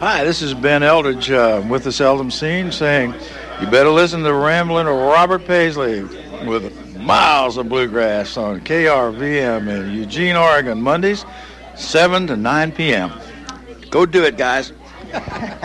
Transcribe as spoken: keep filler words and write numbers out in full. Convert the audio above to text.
Hi, this is Ben Eldridge uh, with the Seldom Scene saying you better listen to Ramblin' Robert Paisley with miles of bluegrass on K R V M in Eugene, Oregon, Mondays, seven to nine p.m. Go do it, guys.